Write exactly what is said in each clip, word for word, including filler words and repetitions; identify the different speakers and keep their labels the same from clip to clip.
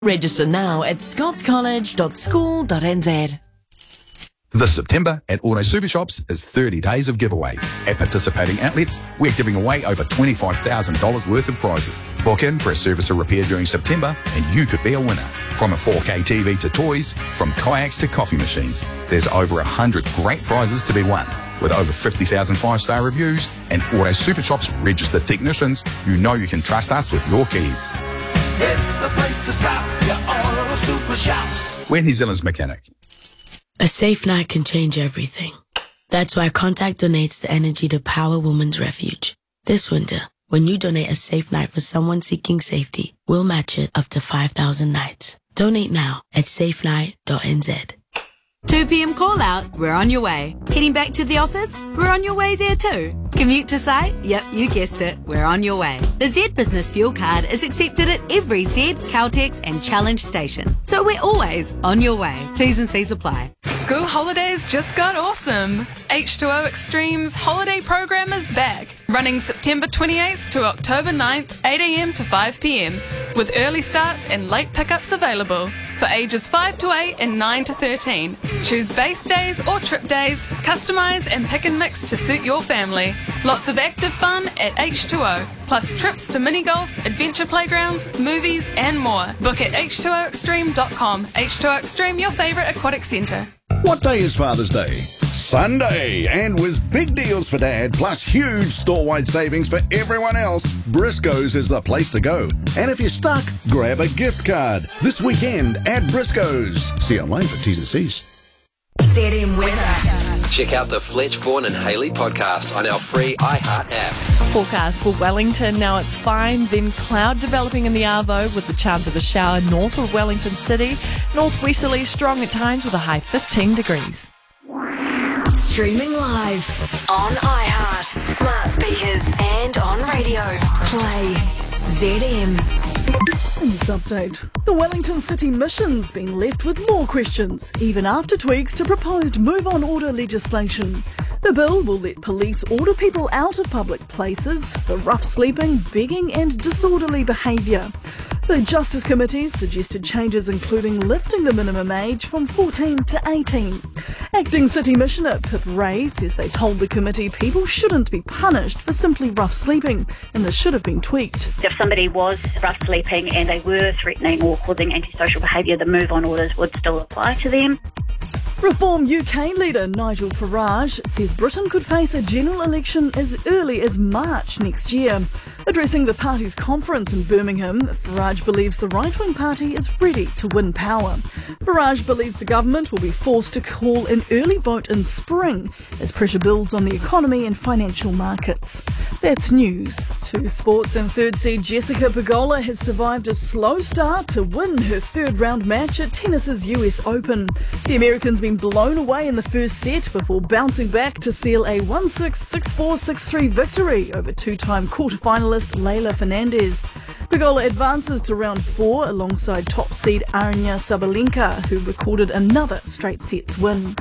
Speaker 1: Register now at scots college dot school dot n z.
Speaker 2: This September at Auto Super Shops is thirty days of giveaways. At participating outlets, we're giving away over twenty-five thousand dollars worth of prizes. Book in for a service or repair during September and you could be a winner. From a four K T V to toys, from kayaks to coffee machines, there's over one hundred great prizes to be won. With over fifty thousand five-star reviews and Auto Super Shops registered technicians, you know you can trust us with your keys.
Speaker 3: It's the place to stop, your Auto Super Shops.
Speaker 2: We're New Zealand's mechanic.
Speaker 4: A safe night can change everything. That's why Contact donates the energy to Power Women's Refuge. This winter, when you donate a safe night for someone seeking safety, we'll match it up to five thousand nights. Donate now at safe night dot n z.
Speaker 5: two p.m. call out, we're on your way. Heading back to the office, we're on your way there too. Commute to site? Yep, you guessed it, we're on your way. The Z Business Fuel Card is accepted at every Z, Caltex and Challenge station. So we're always on your way. T's and C's apply.
Speaker 6: School holidays just got awesome. H two O Extreme's holiday program is back, running September twenty-eighth to October ninth, eight a.m. to five p.m, with early starts and late pickups available for ages five to eight and nine to thirteen. Choose base days or trip days, customise and pick and mix to suit your family. Lots of active fun at H two O, plus trips to mini golf, adventure playgrounds, movies and more. Book at h two o extreme dot com. H two O Extreme, your favourite aquatic centre.
Speaker 7: What day is Father's Day? Sunday, and with big deals for Dad, plus huge store-wide savings for everyone else, Briscoe's is the place to go. And if you're stuck, grab a gift card this weekend at Briscoe's. See online for T's and C's.
Speaker 8: Z M Weather.
Speaker 9: Check out the Fletch, Vaughan and Haley podcast on our free iHeart app.
Speaker 10: Forecast for Wellington. Now it's fine, then cloud developing in the Arvo with the chance of a shower north of Wellington City. Northwesterly strong at times with a high fifteen degrees.
Speaker 8: Streaming live on iHeart, smart speakers and on radio. Play Z M.
Speaker 11: News update. The Wellington City Mission's been left with more questions, even after tweaks to proposed move-on order legislation. The bill will let police order people out of public places for rough sleeping, begging and disorderly behaviour. The Justice Committee suggested changes including lifting the minimum age from fourteen to eighteen. Acting City Missioner Pip Ray says they told the committee people shouldn't be punished for simply rough sleeping, and this should have been tweaked.
Speaker 12: If somebody was rough sleeping and they were threatening or causing antisocial behaviour, the move-on orders would still apply to them.
Speaker 11: Reform U K leader Nigel Farage says Britain could face a general election as early as March next year. Addressing the party's conference in Birmingham, Farage believes the right-wing party is ready to win power. Farage believes the government will be forced to call an early vote in spring as pressure builds on the economy and financial markets. That's news. To sports, and third seed Jessica Pegula has survived a slow start to win her third round match at tennis's U S Open. The American's been blown away in the first set before bouncing back to seal a one six, six four, six three victory over two-time quarterfinalist Leylah Fernandez. Pegula advances to round four alongside top seed Aryna Sabalenka, who recorded another straight sets win.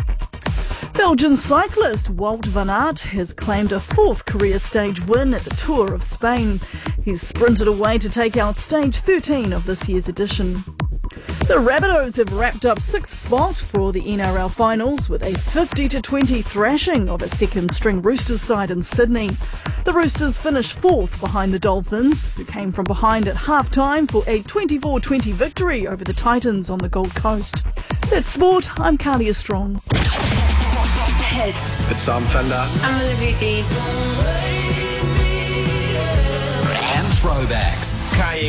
Speaker 11: Belgian cyclist Wout van Aert has claimed a fourth career stage win at the Tour of Spain. He's sprinted away to take out stage thirteen of this year's edition. The Rabbitohs have wrapped up sixth spot for the N R L finals with a fifty to twenty thrashing of a second-string Roosters side in Sydney. The Roosters finished fourth behind the Dolphins, who came from behind at half-time for a twenty-four twenty victory over the Titans on the Gold Coast. That's sport. I'm Carlia Strong.
Speaker 8: Hits.
Speaker 9: It's Sam Fender.
Speaker 8: I'm Olivia Dean.